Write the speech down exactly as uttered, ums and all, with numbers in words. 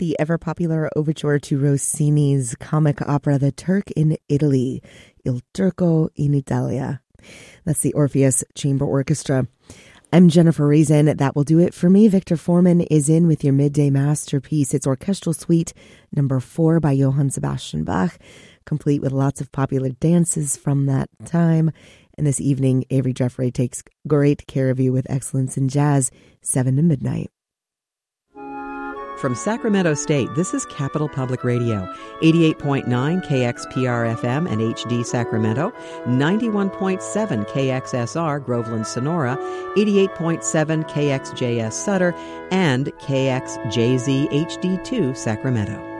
the ever-popular overture to Rossini's comic opera The Turk in Italy, Il Turco in Italia. That's the Orpheus Chamber Orchestra. I'm Jennifer Reason. That will do it for me. Victor Foreman is in with your midday masterpiece. It's Orchestral Suite number four by Johann Sebastian Bach, complete with lots of popular dances from that time. And this evening, Avery Jeffrey takes great care of you with excellence in jazz, seven to midnight. From Sacramento State, this is Capital Public Radio, eighty-eight point nine K X P R F M and H D Sacramento, ninety-one point seven K X S R Groveland Sonora, eighty-eight point seven K X J S Sutter, and K X J Z H D two Sacramento.